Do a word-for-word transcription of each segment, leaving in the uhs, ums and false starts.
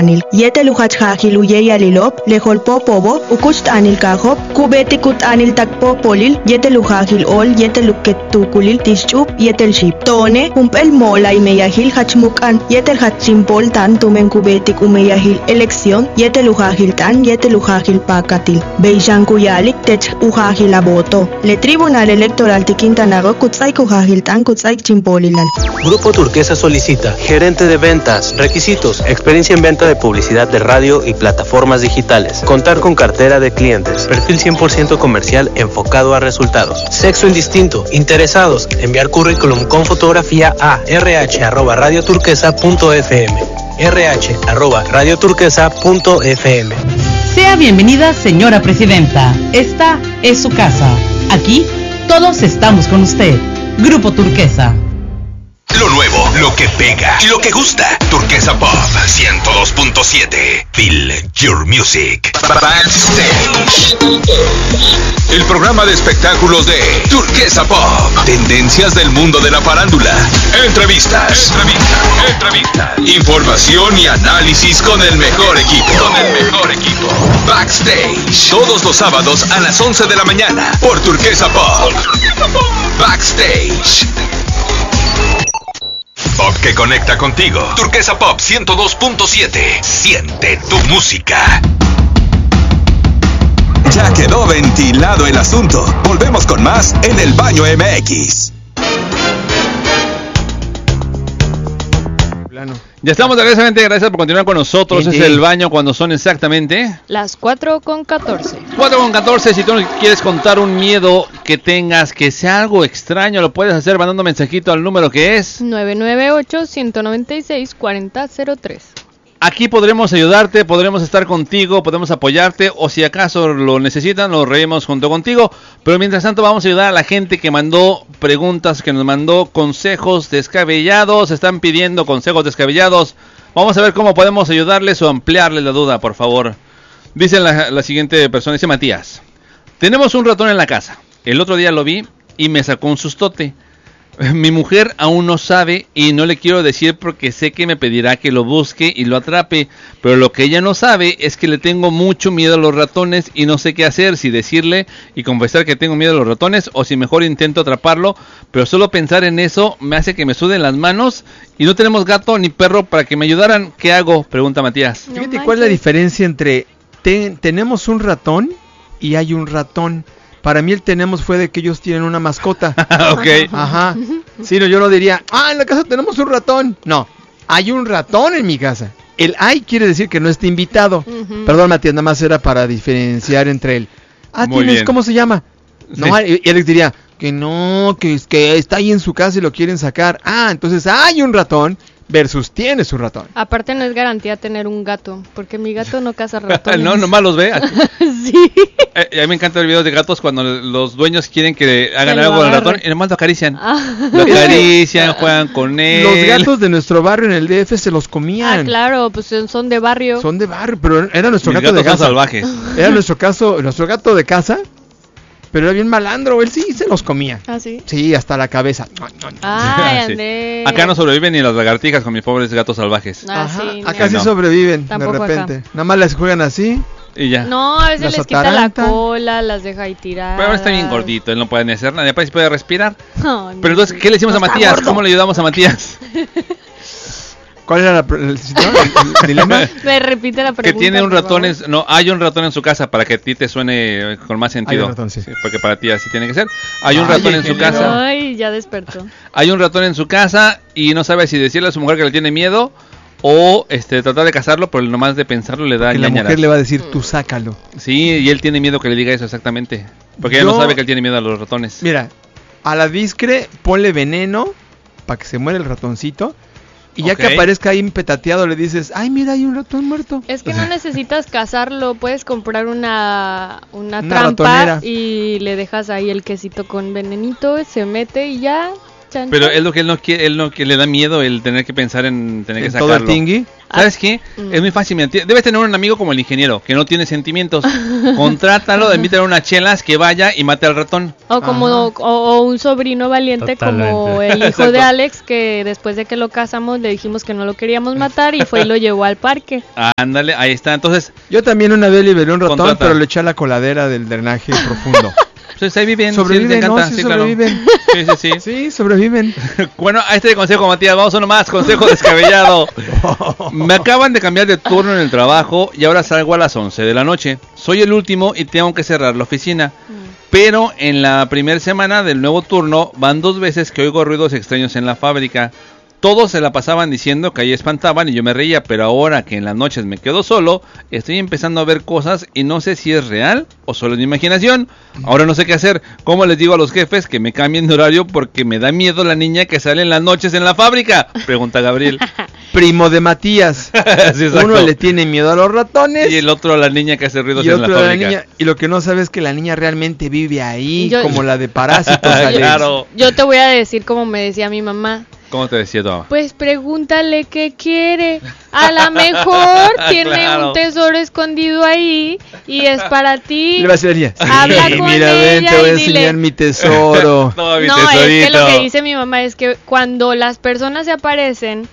anil. Yete luhach hajil uye yalilop, lehol popobo, ukust anil kahop, kubeti kut anil takpo polil, yete luhajil ol, yete luket tukulil, tischup, yetel ship. Tone, umpel mola y meyahil hachmukan, yetel hachimpol tan tumen kubetik umeyahil elección, yete luhajil tan, yete luhajil pakatil. Beishan kuyalik tech uhajil aboto. Le tribunal electoral tiquintanago kutzai kuhajil tan kutzai chimpolilan. Grupo Turquesa solicita gerente de ventas, requisitos, experiencia en venta de publicidad de radio y plataformas digitales, contar con cartera de clientes, perfil cien por ciento comercial enfocado a resultados, sexo indistinto, interesados, enviar currículum con fotografía a rh arroba radioturquesa punto f m, rh arroba radioturquesa punto f m. Sea bienvenida, señora presidenta. Esta es su casa. Aquí todos estamos con usted. Grupo Turquesa. Lo nuevo, lo que pega y lo que gusta. Turquesa Pop ciento dos punto siete. Feel your music. Backstage. El programa de espectáculos de Turquesa Pop. Tendencias del mundo de la farándula. Entrevistas. Entrevistas. Entrevistas. Información y análisis con el mejor equipo. Con el mejor equipo. Backstage. Todos los sábados a las once de la mañana. Por Turquesa Pop. Backstage. Pop que conecta contigo. Turquesa Pop ciento dos punto siete. Siente tu música. Ya quedó ventilado el asunto. Volvemos con más en El Baño M X. Ya estamos de regreso, gracias por continuar con nosotros. Sí, es El Baño cuando son exactamente las cuatro con catorce. cuatro con catorce. Si tú nos quieres contar un miedo que tengas, que sea algo extraño, lo puedes hacer mandando un mensajito al número que es nueve nueve ocho, uno nueve seis, cuatro cero cero tres. Aquí podremos ayudarte, podremos estar contigo, podemos apoyarte, o si acaso lo necesitan, lo reímos junto contigo. Pero mientras tanto vamos a ayudar a la gente que mandó preguntas, que nos mandó consejos descabellados, están pidiendo consejos descabellados. Vamos a ver cómo podemos ayudarles o ampliarles la duda, por favor. Dice la, la siguiente persona, dice Matías: tenemos un ratón en la casa, el otro día lo vi y me sacó un sustote. Mi mujer aún no sabe y no le quiero decir porque sé que me pedirá que lo busque y lo atrape, pero lo que ella no sabe es que le tengo mucho miedo a los ratones y no sé qué hacer, si decirle y confesar que tengo miedo a los ratones o si mejor intento atraparlo, pero solo pensar en eso me hace que me suden las manos y no tenemos gato ni perro para que me ayudaran. ¿Qué hago?, pregunta Matías. No Fíjate cuál es la diferencia entre te, tenemos un ratón y hay un ratón. Para mí el tenemos fue de que ellos tienen una mascota. Ok. Ajá. Sí, no, yo no diría, ah, en la casa tenemos un ratón. No, hay un ratón en mi casa. El hay quiere decir que no está invitado. Uh-huh. Perdón, Matías, nada más era para diferenciar entre el... Ah, Muy ¿tienes bien. ¿Cómo se llama? Sí. No, y Alex diría que no, que, que está ahí en su casa y lo quieren sacar. Ah, entonces hay un ratón versus tienes un ratón. Aparte no es garantía tener un gato, porque mi gato no caza ratones. No, nomás los ve. Sí. Eh, a mí me encantan los videos de gatos cuando los dueños quieren que hagan algo con el ratón y nomás lo acarician. Ah. Lo acarician, juegan con él. Los gatos de nuestro barrio en el D F se los comían. Ah, claro, pues son de barrio. Son de barrio, pero era nuestro Mis gato gatos de casa. Son salvajes. Era nuestro caso, nuestro gato de casa. Pero era bien malandro, él sí se los comía. ¿Ah, sí? Sí, hasta la cabeza. Ay, sí. andé. Acá no sobreviven ni las lagartijas con mis pobres gatos salvajes. Ah, Ajá, sí, acá no. sí sobreviven. Tampoco de repente. acá. Nada más les juegan así. Y ya. No, a veces las les quita ataranta. la cola, las deja ahí tiradas. Pero ahora está bien gordito, él no puede ni hacer nada. Después puede respirar. Oh, no. Pero entonces, ¿qué le decimos no a Matías? gordo. ¿Cómo le ayudamos a Matías? ¿Cuál era la, el, el, el dilema? Me repite la pregunta. Que tiene un por ratón, en, favor. no, hay un ratón en su casa para que a ti te suene con más sentido. Hay un ratón, sí. Sí, porque para ti así tiene que ser. Hay un Ay, ratón en su ingeniero. casa. Ay, ya despertó. Hay un ratón en su casa y no sabe si decirle a su mujer que le tiene miedo o este tratar de cazarlo, pero nomás de pensarlo le da Que la ñañaras. mujer le va a decir, tú sácalo. Sí, y él tiene miedo que le diga eso exactamente. Porque ella Yo- no sabe que él tiene miedo a los ratones. Mira, a la discre ponle veneno para que se muera el ratoncito. Y ya Ok. que aparezca ahí petateado le dices, ay, mira, hay un ratón muerto. Es que no necesitas cazarlo, puedes comprar una, una, Una trampa ratonera. y le dejas ahí el quesito con venenito, se mete y ya Chan, Pero chan. es lo que él no quiere, él no que le da miedo el tener que pensar en tener que ¿En sacarlo. todo el tingui? ¿Sabes qué? Mm. Es muy fácil. Mira, ti- debes tener un amigo como el ingeniero, que no tiene sentimientos. Contrátalo, invítale a unas chelas, que vaya y mate al ratón. O como o, o un sobrino valiente como Totalmente. el hijo Exacto. de Alex, que después de que lo casamos le dijimos que no lo queríamos matar y fue y lo llevó al parque. Ándale, ahí está. Entonces, Yo también una vez liberé un ratón, Contrata. pero le eché a la coladera del drenaje profundo. pues ahí viven. Sobreviven, sí, te ¿no? encanta, Sí sí, claro. sobreviven. Sí, sí, sí. Sí, sobreviven. Bueno, a este consejo, Matías, vamos a uno más, consejo descabellado. Me acaban de cambiar de turno en el trabajo y ahora salgo a las once de la noche. Soy el último y tengo que cerrar la oficina. Pero en la primera semana del nuevo turno van dos veces que oigo ruidos extraños en la fábrica. Todos se la pasaban diciendo que ahí espantaban y yo me reía, pero ahora que en las noches me quedo solo, estoy empezando a ver cosas y no sé si es real o solo es mi imaginación. Ahora no sé qué hacer. ¿Cómo les digo a los jefes que me cambien de horario porque me da miedo la niña que sale en las noches en la fábrica? Pregunta Gabriel. Primo de Matías. Sí, exacto. Uno le tiene miedo a los ratones Y el otro a la niña que hace ruidos y en la otro a la fábrica. niña. Y lo que no sabes es que la niña realmente vive ahí, Yo- como la de Parásitos. Alex. Claro. Yo te voy a decir como me decía mi mamá. ¿Cómo te decía tu mamá? Pues pregúntale qué quiere. A lo mejor tiene Claro. un tesoro escondido ahí y es para ti. Le va a decir a la niña, Habla "Sí, con mira, ven, ella te voy a y dile". enseñar mi tesoro. Toma mi No, es que lo tesorito. que dice mi mamá es que cuando las personas se aparecen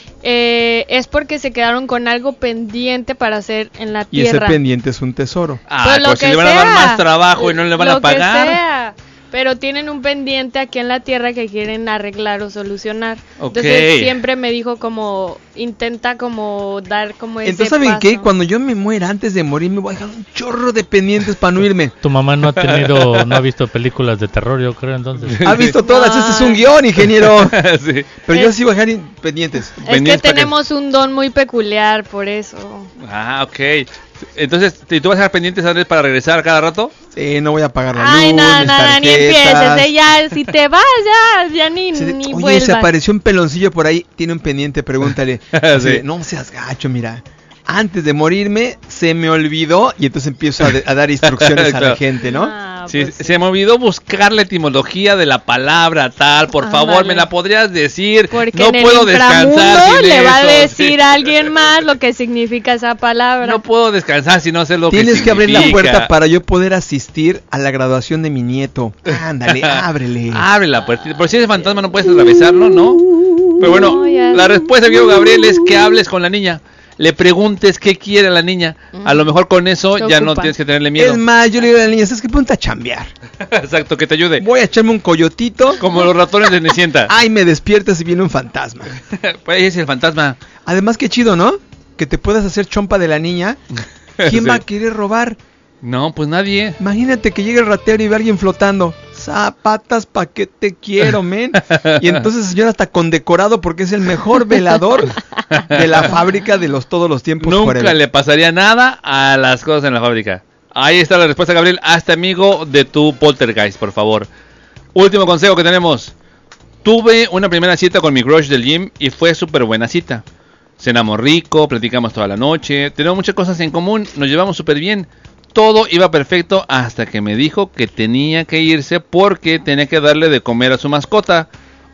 eh, es porque se quedaron con algo pendiente para hacer en la Y ese tierra. pendiente es un tesoro. Ah, Pues lo pues si que le van a dar sea, más trabajo y no le van lo a pagar. Que sea, pero tienen un pendiente aquí en la tierra que quieren arreglar o solucionar. Ok. Entonces siempre me dijo como intenta como dar como ese Entonces, ¿saben qué? paso. Cuando yo me muera antes de morir, me voy a dejar un chorro de pendientes para no irme. Tu mamá no ha tenido, no ha visto películas de terror, yo creo, entonces. Ha visto todas, Ah. este es un guión, ingeniero. Sí. Pero yo Es- sí voy a dejar in- pendientes. Es que pendientes para que- tenemos un don muy peculiar por eso. Ah, ok. Entonces, ¿y tú vas a dejar pendientes Andrés para regresar cada rato? Sí, no voy a pagar la Ay, luz, nada, mis nada, ni tarjetas. empieces, eh, ya, si te vas, ya, ya ni, Sí, de- ni Oye, vuelvas. se apareció un peloncillo por ahí, tiene un pendiente, pregúntale. Así Sí. de, no seas gacho, mira. Antes de morirme, se me olvidó y entonces empiezo a, de- a dar instrucciones a la Claro. gente, ¿no? Ah, Sí, pues sí. se me olvidó buscar la etimología de la palabra tal, por favor, Ándale. me la podrías decir. Porque no en puedo el descansar inframundo sin le va a eso, decir sí. a alguien más lo que significa esa palabra. No puedo descansar si no sé lo Tienes que que abrir la significa. puerta para yo poder asistir a la graduación de mi nieto. Ándale, ábrele. Abre la puerta. Por si eres fantasma no puedes atravesarlo, ¿no? Pero bueno, No, ya. la respuesta, amigo Gabriel, es que hables con la niña. Le preguntes qué quiere la niña. A lo mejor con eso Se ya no ocupa. tienes que tenerle miedo. Es más, yo le digo a la niña, ¿sabes qué? Ponte a chambear. Exacto, que te ayude. Voy a echarme un coyotito. Como los ratones de Cenicienta. Ay, me despiertas y viene un fantasma. Pues ahí es el fantasma. Además, qué chido, ¿no? Que te puedas hacer chompa de la niña. ¿Quién Sí. va a querer robar? No, pues nadie. Imagínate que llegue el ratero y ve a alguien flotando. Zapatas, ¿pa' qué te quiero, men? Y entonces el señor hasta condecorado porque es el mejor velador de la fábrica de los todos los tiempos. Nunca forever. le pasaría nada a las cosas en la fábrica. Ahí está la respuesta, Gabriel. Hazte amigo de tu poltergeist, por favor. Último consejo que tenemos. Tuve una primera cita con mi crush del gym y fue súper buena cita. Cenamos rico, platicamos toda la noche, tenemos muchas cosas en común, nos llevamos súper bien. Todo iba perfecto hasta que me dijo que tenía que irse porque tenía que darle de comer a su mascota,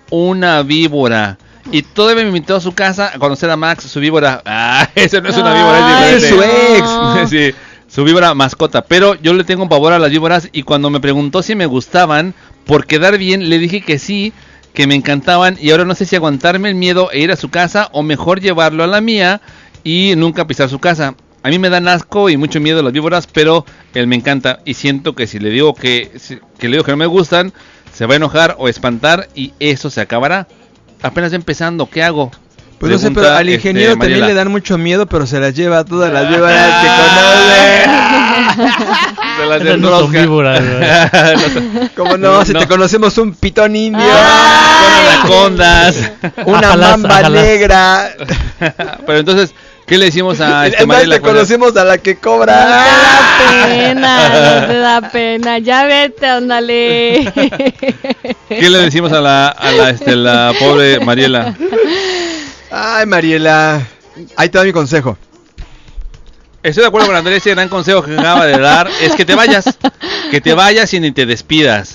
una víbora. Y todavía me invitó a su casa a conocer a Max, su víbora. Ah, eso no es una víbora, Ay, es es su diferente. no. Sí, su víbora mascota. Pero yo le tengo un pavor a las víboras y cuando me preguntó si me gustaban, por quedar bien, le dije que sí, que me encantaban y ahora no sé si aguantarme el miedo e ir a su casa o mejor llevarlo a la mía y nunca pisar su casa. A mí me dan asco y mucho miedo las víboras, pero él me encanta y siento que si le digo que, si- que le digo que no me gustan, se va a enojar o espantar y eso se acabará. Apenas empezando, ¿qué hago? Pues no sé, Pregunta, pero al este, ingeniero también Mariela. le dan mucho miedo, pero se las lleva a todas las víboras que conoce. Se las Esas no son enrosca. víboras, güey. Como no, si No. te conocemos un pitón indio, Con anacondas. una Ojalá, mamba ojalá. negra. Pero entonces, ¿qué le decimos a este Es más, Mariela? te cuando- conocemos a la que No cobra. te da pena, no te da pena. Ya vete, ándale. ¿Qué le decimos a la, a la, este, la pobre Mariela? Ay, Mariela. Ahí te da mi consejo. Estoy de acuerdo con Andrés, ese gran consejo que acaba de dar es que te vayas, que te vayas y ni te despidas,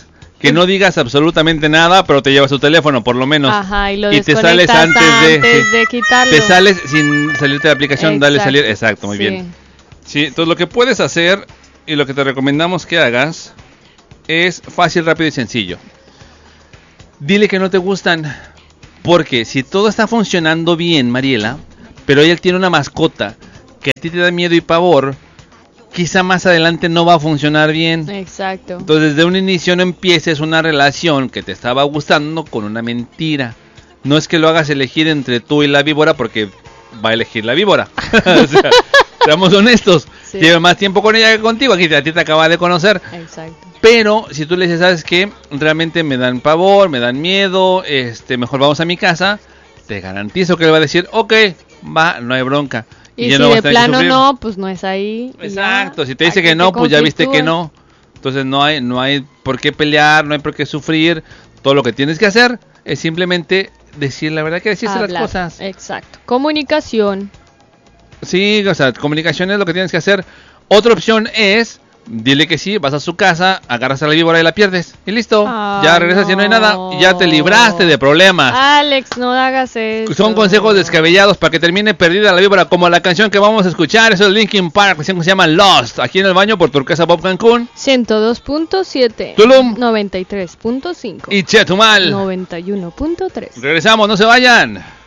que no digas absolutamente nada, pero te llevas tu teléfono por lo menos. Ajá, y lo y te sales desconectas antes de, antes sí. de quitarlo. Te sales sin salirte de la aplicación, dale Exacto. salir. Exacto, muy Sí. bien. Sí, entonces lo que puedes hacer y lo que te recomendamos que hagas es fácil, rápido y sencillo. Dile que no te gustan, porque si todo está funcionando bien, Mariela, pero él tiene una mascota que a ti te da miedo y pavor, quizá más adelante no va a funcionar bien. Exacto. Entonces, desde un inicio no empieces una relación que te estaba gustando con una mentira. No es que lo hagas elegir entre tú y la víbora, porque va a elegir la víbora. O sea, seamos honestos. Sí. Lleva más tiempo con ella que contigo. Aquí a ti te acaba de conocer. Exacto. Pero si tú le dices, ¿sabes qué? Realmente me dan pavor, me dan miedo, este, mejor vamos a mi casa, te garantizo que le va a decir, ok, va, no hay bronca. Y, ya si no vas a de tener que plano sufrir. no, pues no es ahí. y Exacto, ya. si te dice ¿Para que qué no, te pues ya viste que conflictúas? no. Entonces no hay, no hay por qué pelear, no hay por qué sufrir. Todo lo que tienes que hacer es simplemente decir la verdad, que decirse las Hablar. cosas. Exacto. Comunicación. Sí, o sea, comunicación es lo que tienes que hacer. Otra opción es, dile que sí, vas a su casa, agarras a la víbora y la pierdes. Y listo, Ah, ya regresas y no hay nada. Y ya te libraste de problemas. Alex, no hagas eso. Son consejos descabellados para que termine perdida la víbora, como la canción que vamos a escuchar. Eso es Linkin Park, la canción que se llama Lost. Aquí en el baño por Turquesa Pop Cancún. ciento dos punto siete. Tulum. noventa y tres punto cinco. Y Chetumal. noventa y uno punto tres. Regresamos, no se vayan.